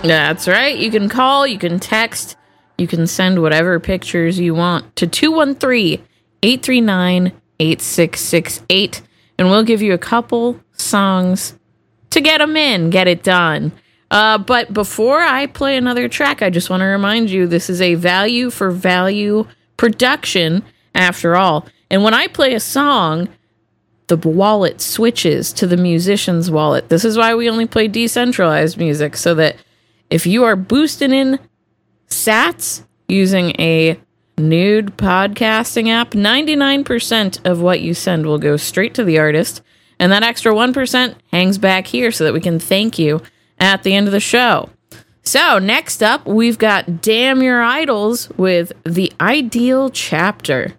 That's right. You can call, you can text, you can send whatever pictures you want to 213-839-8668, and we'll give you a couple songs to get them in, get it done. But before I play another track, I just want to remind you, this is a value for value production after all. And when I play a song, the wallet switches to the musician's wallet. This is why we only play decentralized music, so that if you are boosting in sats using a nude podcasting app, 99% of what you send will go straight to the artist, and that extra 1% hangs back here so that we can thank you at the end of the show. So next up, we've got Damn Your Idols with The Ideal Chapter.